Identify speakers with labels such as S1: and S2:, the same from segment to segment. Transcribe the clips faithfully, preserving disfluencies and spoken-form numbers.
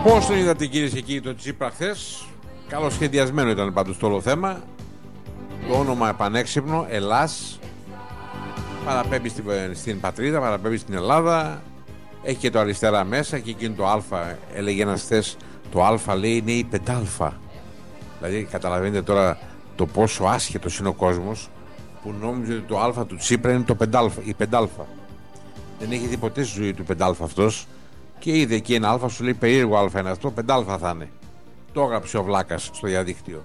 S1: Πώς τον είδατε κυρίες και κύριοι το Τσίπρα χθες? Καλοσχεδιασμένο ήταν πάντως το όλο θέμα. Το όνομα επανέξυπνο, Ελλάς, παραπέμπει στην, στην πατρίδα, παραπέμπει στην Ελλάδα. Έχει και το αριστερά μέσα και εκείνο το Α, έλεγε ένας χθες, το Α λέει είναι η πεντάλφα. Δηλαδή καταλαβαίνετε τώρα το πόσο άσχετος είναι ο κόσμος που νόμιζε ότι το Α του Τσίπρα είναι το πεντάλφα, η πεντάλφα. Δεν έχει δει ποτέ στη ζωή του πεντάλφα αυτός και είδε εκεί ένα Α, σου λέει περίεργο Α είναι αυτό, πεντάλφα θα είναι. Το έγραψε ο Βλάκας στο διαδίκτυο.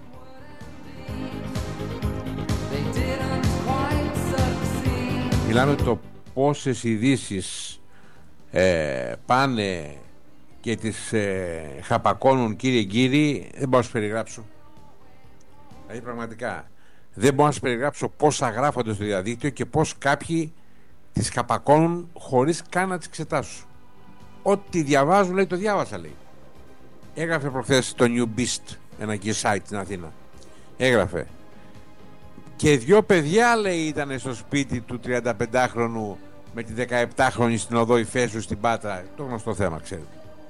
S1: Μιλάμε το πόσες ειδήσεις ε, πάνε και τις ε, χαπακώνουν, κύριε κύριοι, δεν μπορώ να σας περιγράψω. Δηλαδή πραγματικά δεν μπορώ να σας περιγράψω πόσα γράφονται στο διαδίκτυο και πώς κάποιοι τις χαπακώνουν χωρίς καν να τις εξετάσουν. Ό,τι διαβάζουν λέει το διάβασα, λέει. Έγραφε προχθές το New Beast, ένα και site στην Αθήνα. Έγραφε και δυο παιδιά, λέει, ήταν στο σπίτι του τριανταπεντάχρονου με τη δεκαεπτάχρονη στην οδό Ιφέσου στην Πάτρα. Το γνωστό θέμα, ξέρετε.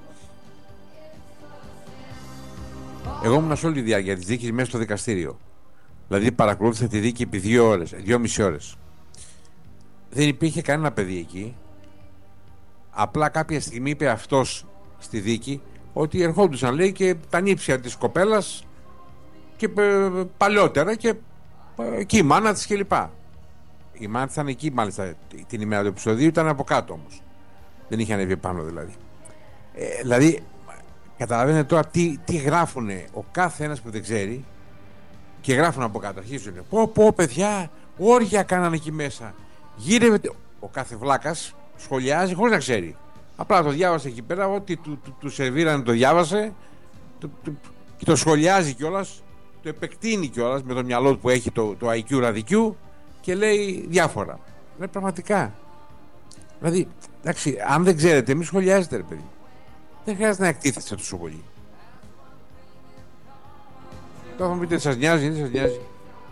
S1: Εγώ ήμουν σε όλη τη διάρκεια της δίκης μέσα στο δικαστήριο. Δηλαδή παρακολούθησα τη δίκη επί δύο ώρες, δύο μισή ώρες. Δεν υπήρχε κανένα παιδί εκεί. Απλά κάποια στιγμή είπε αυτός στη δίκη ότι ερχόντουσαν, λέει, και τα νύψια της κοπέλας και παλιότερα και εκεί η μάνα της κλπ. Η μάνα της ήταν εκεί μάλιστα την ημέρα του επεισοδίου, ήταν από κάτω όμως. Δεν είχε ανέβει πάνω δηλαδή. Ε, δηλαδή καταλαβαίνετε τώρα τι, τι γράφουνε ο κάθε ένας που δεν ξέρει και γράφουν από κάτω. Αρχίζουν. Πω πω παιδιά, όρια κάνανε εκεί μέσα. Γύρευε. Ο κάθε βλάκας σχολιάζει χωρίς να ξέρει. Απλά το διάβασε εκεί πέρα, ό,τι του, του, του σερβίρανε το διάβασε του, του, και το σχολιάζει κιόλας, το επεκτείνει κιόλας με το μυαλό του που έχει το, το άι κιου ραδικιού και λέει διάφορα. Λέει πραγματικά. Δηλαδή, εντάξει, αν δεν ξέρετε, μη σχολιάζετε, ρε παιδί. Δεν χρειάζεται να εκτίθεστε τόσο πολύ. Τώρα θα μου πείτε, σας νοιάζει, δεν σας νοιάζει.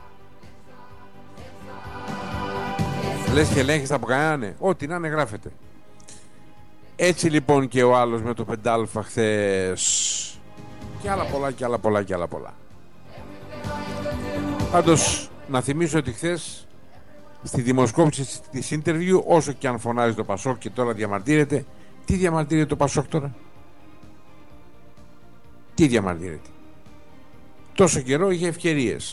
S1: Λες και ελέγχεις από κανέναν, ναι. Ό,τι να είναι γράφεται. Έτσι λοιπόν και ο άλλος με το πεντάλφα χθες. Και άλλα πολλά και άλλα πολλά και άλλα πολλά. Πάντως να θυμίσω ότι χθες στη δημοσκόπηση της interview, όσο και αν φωνάζει το Πασόκ και τώρα διαμαρτύρεται, τι διαμαρτύρεται το Πασόκ τώρα? Τι διαμαρτύρεται? Τόσο καιρό είχε ευκαιρίες.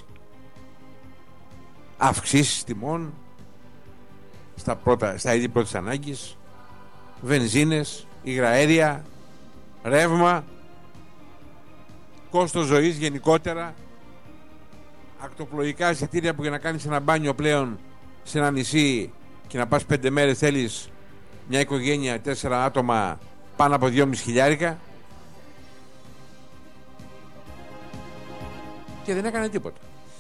S1: Αυξήσεις τιμών στα, πρώτα, στα είδη πρώτης ανάγκης, βενζίνες, υγραέρια, ρεύμα, κόστος ζωής γενικότερα, ακτοπλοϊκά εισιτήρια που για να κάνεις ένα μπάνιο πλέον σε ένα νησί και να πας πέντε μέρες θέλεις μια οικογένεια, τέσσερα άτομα, πάνω από δυόμισι χιλιάρικα, και δεν έκανε τίποτα.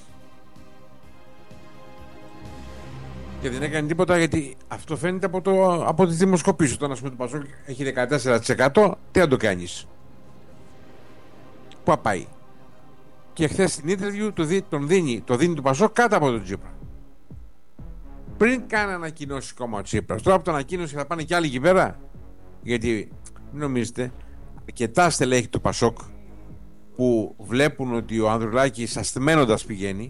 S1: Και δεν έκανε τίποτα γιατί αυτό φαίνεται από, το, από τις δημοσκοπήσεις. Όταν, ας πούμε, το Πασόκ έχει δεκατέσσερα τοις εκατό, τι να το κάνεις? Πού θα πάει? Και χθες στην interview το δι, τον δίνει, το δίνει το Πασόκ κάτω από τον Τσίπρα. Πριν καν ανακοινώσει κόμμα ο Τσίπρας. Τώρα από το ανακοίνωση θα πάνε κι άλλοι εκεί πέρα. Γιατί μην νομίζετε, αρκετά στελέχη του Πασόκ που βλέπουν ότι ο Ανδρουλάκης ασθμένοντας πηγαίνει,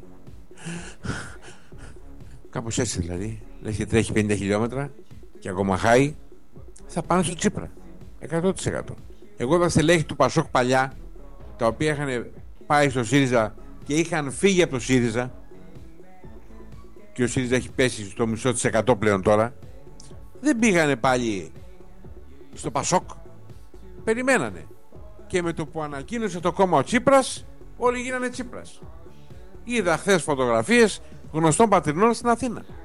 S1: κάπως έτσι δηλαδή, λες και τρέχει πενήντα χιλιόμετρα και ακόμα χάει, θα πάνε στο Τσίπρα εκατό τοις εκατό. Εγώ είδα στελέχη του Πασόκ παλιά, τα οποία είχαν πάει στο ΣΥΡΙΖΑ και είχαν φύγει από το ΣΥΡΙΖΑ, και ο ΣΥΡΙΖΑ έχει πέσει στο μισό της εκατό πλέον τώρα, δεν πήγανε πάλι στο Πασόκ, περιμένανε. Και με το που ανακοίνωσε το κόμμα ο Τσίπρας, όλοι γίνανε Τσίπρας. Είδα χθες φωτογραφίες γνωστών πατρινών στην Αθήνα.